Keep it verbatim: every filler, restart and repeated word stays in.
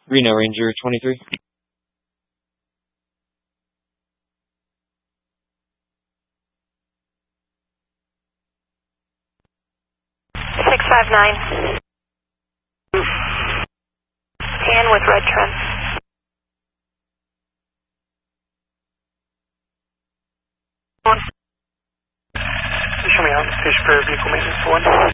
Reno Ranger twenty-three. six five nine. Tan with red trim. Show me on station for vehicle maintenance one.